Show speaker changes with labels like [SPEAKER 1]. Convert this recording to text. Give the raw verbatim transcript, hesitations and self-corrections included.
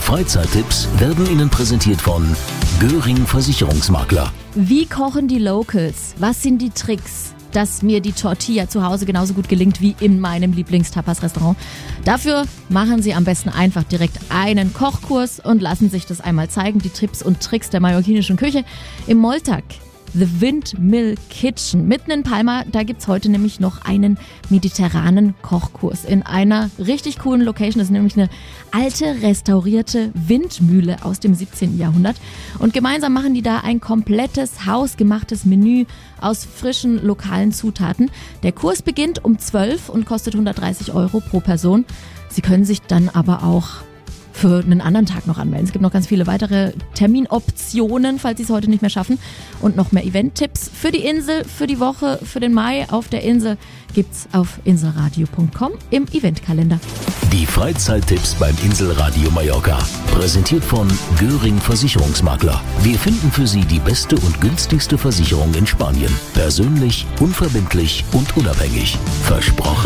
[SPEAKER 1] Freizeittipps werden Ihnen präsentiert von Göring Versicherungsmakler.
[SPEAKER 2] Wie kochen die Locals? Was sind die Tricks, dass mir die Tortilla zu Hause genauso gut gelingt wie in meinem Lieblingstapas-Restaurant? Dafür machen Sie am besten einfach direkt einen Kochkurs und lassen sich das einmal zeigen, die Tipps und Tricks der mallorquinischen Küche im Moltag. The Windmill Kitchen. Mitten in Palma, da gibt's heute nämlich noch einen mediterranen Kochkurs in einer richtig coolen Location. Das ist nämlich eine alte, restaurierte Windmühle aus dem siebzehnten Jahrhundert. Und gemeinsam machen die da ein komplettes hausgemachtes Menü aus frischen lokalen Zutaten. Der Kurs beginnt um zwölf und kostet hundertdreißig Euro pro Person. Sie können sich dann aber auch für einen anderen Tag noch anmelden. Es gibt noch ganz viele weitere Terminoptionen, falls Sie es heute nicht mehr schaffen. Und noch mehr Event-Tipps für die Insel, für die Woche, für den Mai auf der Insel gibt's auf inselradio punkt com im Eventkalender.
[SPEAKER 1] Die Freizeittipps beim Inselradio Mallorca. Präsentiert von Göring Versicherungsmakler. Wir finden für Sie die beste und günstigste Versicherung in Spanien. Persönlich, unverbindlich und unabhängig. Versprochen.